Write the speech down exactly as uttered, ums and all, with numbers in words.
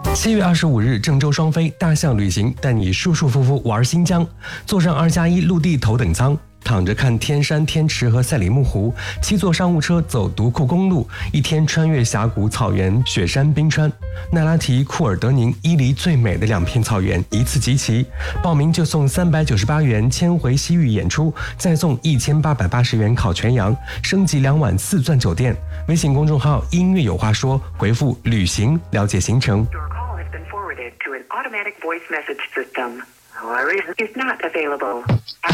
七月二十五日，郑州双飞大象旅行带你舒舒服服玩新疆，坐上二加一陆地头等舱，躺着看天山、天池和赛里木湖，七座商务车走独库公路，一天穿越峡谷、草原、雪山、冰川，奈拉提、库尔德宁、伊犁最美的两片草原一次集齐。报名就送三百九十八元千回西域演出，再送一千八百八十元烤全羊，升级两晚四钻酒店。微信公众号音乐有话说，回复旅行了解行程。 To an automatic voice message system. Our is not available.